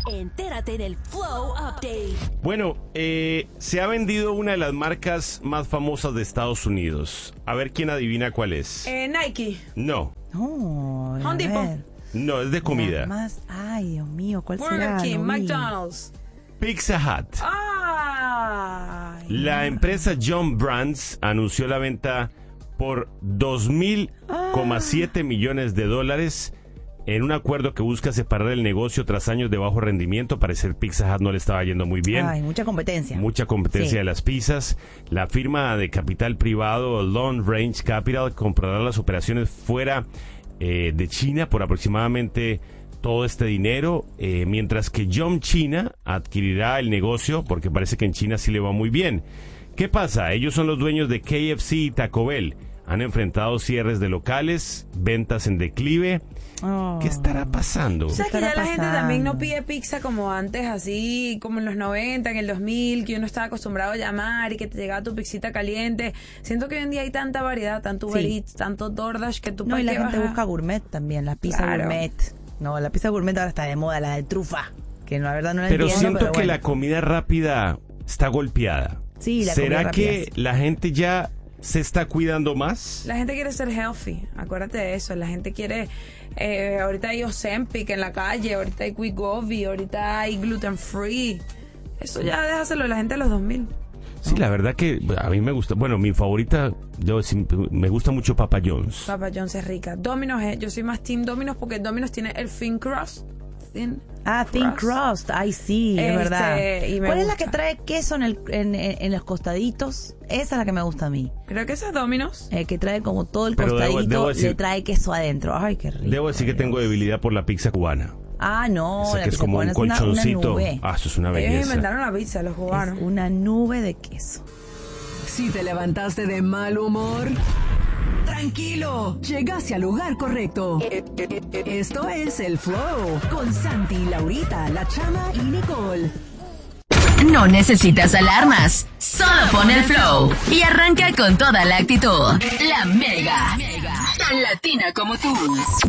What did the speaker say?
Entérate en el Flow Update. Bueno, se ha vendido una de las marcas más famosas de Estados Unidos. A ver quién adivina cuál es. Nike. No, No, Home Depot. no, es de comida. Más, ay, Dios mío, ¿cuál Burger será? King, No vi. McDonald's. Pizza Hut. Ay. La empresa John Brands anunció la venta por $2,000,7 millones en un acuerdo que busca separar el negocio tras años de bajo rendimiento. Parecer Pizza Hut no le estaba yendo muy bien. Ay, mucha competencia. Mucha competencia Sí. de las pizzas. La firma de capital privado Long Range Capital comprará las operaciones fuera de China por aproximadamente todo este dinero, mientras que Yum China adquirirá el negocio porque parece que en China sí le va muy bien. ¿Qué pasa? Ellos son los dueños de KFC y Taco Bell. Han enfrentado cierres de locales, ventas en declive. Oh. ¿Qué estará pasando? ¿Sabes que ya estará la gente pasando? también no pide pizza como antes, así como en los 90, en el 2000, que uno estaba acostumbrado a llamar y que te llegaba tu pizzita caliente? Siento que hoy en día hay tanta variedad, tanto Uber Sí. Eats, tanto DoorDash, que tú No, para y la qué gente vas a- busca gourmet también, la pizza Claro. gourmet. No, la pizza gourmet ahora está de moda, la de trufa, que la verdad no la Pero entiendo, siento pero que bueno. la comida rápida está golpeada. Sí, la ¿Será comida que rápida, sí. la gente ya se está cuidando más? La gente quiere ser healthy, acuérdate de eso. La gente quiere, ahorita hay Ozempic en la calle, ahorita hay Wegovy, ahorita hay gluten free. Eso ya déjaselo a la gente de los 2000. Sí, la verdad que a mí me gusta. Bueno, mi favorita, debo decir, me gusta mucho Papa John's. Papa John's es rica. Domino's, yo soy más team Domino's porque Domino's tiene el thin crust. Thin Crust, ay sí, es verdad. y me ¿Cuál es la gusta. que trae queso en los costaditos? Esa es la que me gusta a mí. Creo que esa es Domino's. Que trae como todo el Pero debo costadito, decir- le trae queso adentro. Ay, qué rico. Debo decir que tengo debilidad por la pizza cubana. Ah, no, Esa la que es pizza como un cubana es colchoncito. una nube. Ah, eso es una Ellos belleza. inventaron la pizza, los cubanos. Es una nube de queso. Si te levantaste de mal humor, tranquilo, llegaste al lugar correcto. Esto es El Flow con Santi, Laurita, La Chama y Nicole. No necesitas alarmas. Solo pon el Flow y arranca con toda la actitud. La Mega. Tan latina como tú.